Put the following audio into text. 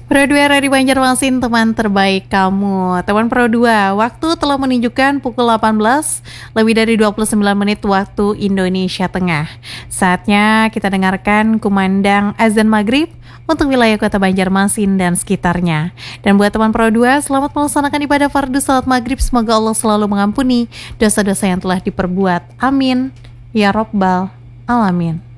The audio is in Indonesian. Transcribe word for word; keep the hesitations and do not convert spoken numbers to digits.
Pro dua Radio Banjarmasin, teman terbaik kamu. Teman Pro dua, waktu telah menunjukkan pukul delapan belas, lebih dari dua puluh sembilan menit waktu Indonesia Tengah. Saatnya kita dengarkan kumandang azan maghrib untuk wilayah kota Banjarmasin dan sekitarnya. Dan buat teman Pro dua, selamat melaksanakan ibadah fardu salat maghrib. Semoga Allah selalu mengampuni dosa-dosa yang telah diperbuat. Amin. Ya Robbal Alamin.